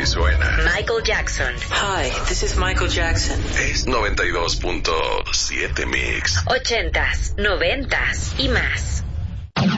así suena. Michael Jackson. Hi, this is Michael Jackson. Es 92.7 Mix. 80s, 90s y más.